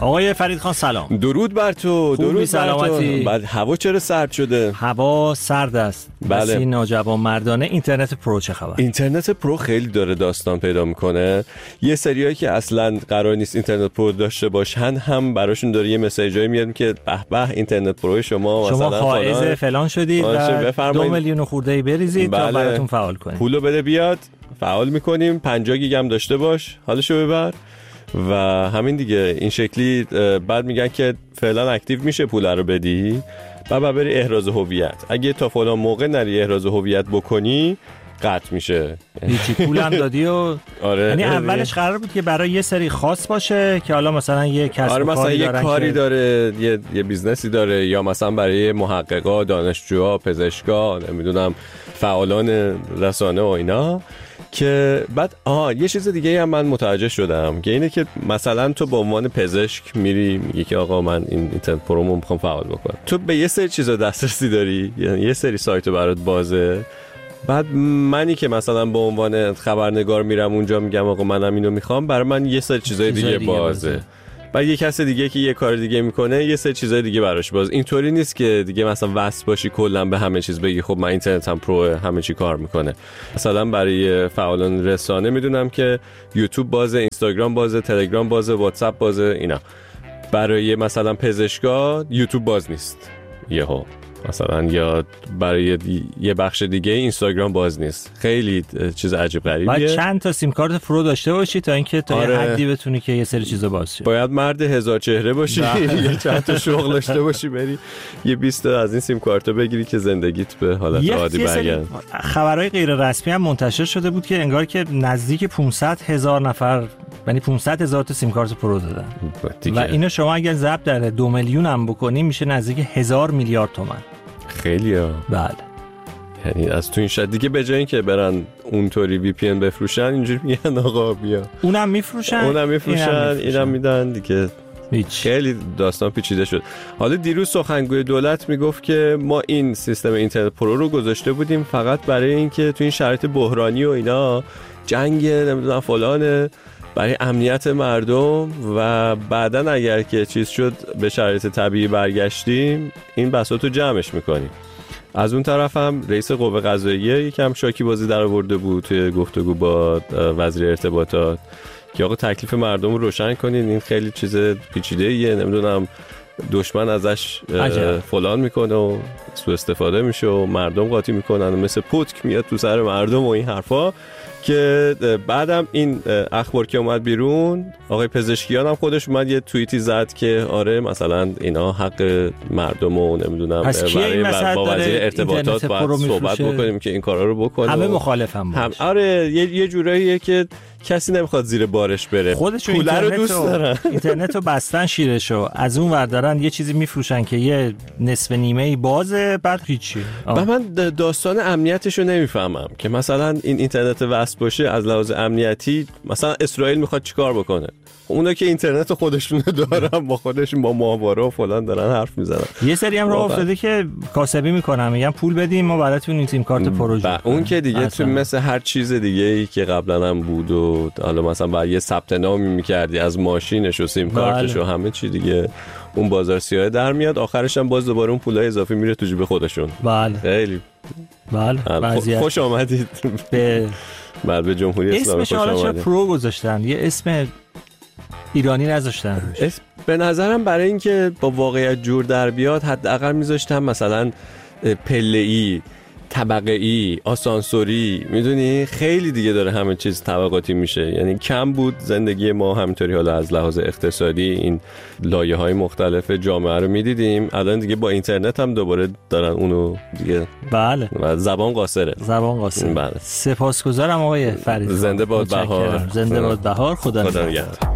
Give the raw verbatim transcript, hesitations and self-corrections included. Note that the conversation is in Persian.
آقای فرید خان سلام. درود بر تو. درود بر تو. بعد هوا چرا سرد شده؟ هوا سرد است. بله. بسی ناجوان مردانه. اینترنت پرو چه خبر؟ اینترنت پرو خیلی داره داستان پیدا میکنه. یه سریایی که اصلا قرار نیست اینترنت پرو داشته باشن هم براشون داره یه مسیجایی میاد که به به اینترنت پرو شما شما مثلا فائز فلان, فلان شدید و دو میلیون خورده بریزید بله. تا براتون فعال کنیم. پولو بده بیاد فعال میکنیم. پنجاه گیگ هم داشته باش حالشو ببر و همین دیگه. این شکلی بعد میگن که فعلا اکتیو میشه پول رو بدی بعد بعد بری احراز هویت. اگه تا فلان موقع نری احراز هویت بکنی قطع میشه. هیچی پولم دادی و آره. یعنی اولش قرار بود که برای یه سری خاص باشه که حالا مثلا یه کسب آره مثلا کاری یه کاری که... داره یه یه بیزنسی داره یا مثلا برای محققا، دانشجوها، پزشکا، نمیدونم فعالان رسانه و اینا. که بعد آها یه چیز دیگه هم من متوجه شدم که اینه که مثلا تو به عنوان پزشک میری میگی که آقا من این اینترنت پرومو میخوام فعال بکنم. تو به یه سری چیزا دسترسی داری، یعنی یه سری سایت برات بازه. بعد منی که مثلا به عنوان خبرنگار میرم اونجا میگم آقا منم اینو میخوام، برای من یه سری چیزای دیگه, دیگه بازه, بازه. بعد یه کس دیگه که یه کار دیگه میکنه یه سری چیزای دیگه براش باز. اینطوری نیست که دیگه مثلا وصل باشی کلا به همه چیز بگی خب من اینترنتم پرو همه چی کار میکنه. مثلا برای فعالان رسانه میدونم که یوتیوب بازه، اینستاگرام بازه، تلگرام بازه، واتساپ بازه اینا. برای مثلا پزشکا یوتیوب باز نیست یهو مثلا، یا برای یه بخش دیگه اینستاگرام باز نیست. خیلی چیز عجیب غریبیه. باید چند تا سیم کارت پرو داشته باشی تا اینکه تا آره. یه حدی بتونی که یه سری چیزا باز شه. باید مرد هزار چهره باشی، یه چند تا شغل داشته باشی، بری یه بیست تا از این سیم کارتا بگیری که زندگیت به حالت عادی برگرده. خبرهای غیر رسمی هم منتشر شده بود که انگار که نزدیک پانصد هزار نفر، یعنی پانصد هزار تا سیم کارت پرو دادن و اینو شما اگر ضرب در دو میلیون هم بکنی میشه نزدیک هزار میلیارد تومان. خیلی ها. بله. یعنی از تو این شد دیگه به جای اینکه برن اونطوری وی پی ان بفروشن اینجوری میگن آقا بیا اونم میفروشن اونم میفروشن اینم میدن دیگه. هیچ. خیلی داستان پیچیده شد. حالا دیروز سخنگوی دولت میگفت که ما این سیستم اینترنت پرو رو گذاشته بودیم فقط برای اینکه تو این شرایط بحرانی و اینا جنگ نمیدونم فلانه برای امنیت مردم و بعدن اگر که چیز شد به شرایط طبیعی برگشتیم این بساطو جمعش میکنیم. از اون طرف هم رئیس قوه قضاییه یکم شاکی بازی در آورده بود توی گفتگو با وزیر ارتباطات که آقا تکلیف مردم رو روشن کنین، این خیلی چیز پیچیده ایه، نمیدونم دشمن ازش فلان میکنه و سوء استفاده میشه و مردم قاطی میکنن و مثل پتک میاد تو سر مردم و این حرفا. که بعدم این اخبار که اومد بیرون آقای پزشکیان هم خودش اومد یه توییتی زد که آره مثلا اینا حق مردم و نمیدونم برای با وزیر ارتباطات باید صحبت بکنیم که این کارا رو بکنه. همه مخالفم باش. هم آره یه, یه جوراییه که کسی نمیخواد زیر بارش بره. خودشون اینترنت رو دوست دارن. اینترنت رو بستن شیرشو، از اون ور دارن یه چیزی میفروشن که یه نصف نیمه‌ای بازه بعد هیچی. و من داستان امنیتش رو نمیفهمم که مثلا این اینترنت وصل باشه از لحاظ امنیتی مثلا اسرائیل میخواد چیکار بکنه؟ اونا که اینترنت خودشون دارن با خودشون با ماهواره و فلان دارن حرف میزنن. یه سری هم راه افتاده که کاسبی میکنن میگن پول بدیم ما براتون این سیم کارت پروژه. اون که دیگه تو مثل هر چیز دیگه ای که قبلا هم بود و حالا مثلا بعد یه ثبت نامی میکردی از ماشینش و سیم کارتش و همه چی دیگه اون بازار سیاه در میاد، آخرش هم باز دوباره اون پولای اضافی میره تو جیب خودشون. بله خیلی بله. خوش آمدید به بله به جمهوری اسلامی. خوش آمدید. اسمش حالا پرو گذاشتن یه اسم ایرانی نذاشتن. به نظرم برای اینکه با واقعیت جور در بیاد حداقل میذاشتم مثلا پله‌ای، طبقه‌ای، آسانسوری، میدونی خیلی دیگه داره همه چیز طبقاتی میشه. یعنی کم بود زندگی ما همینطوری حالا از لحاظ اقتصادی این لایه‌های مختلف جامعه رو میدیدیم. الان دیگه با اینترنت هم دوباره دارن اونو دیگه. بله. زبان قاصره. زبان قاصره. بله. سپاسگزارم آقای فرید. زنده باد بهار. زنده باد بهار. خدا نگهدار.